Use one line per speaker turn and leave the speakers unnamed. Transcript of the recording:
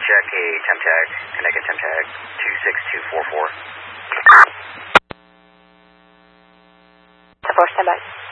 check a temp tag, connected temp tag 26244.
Support, stand by.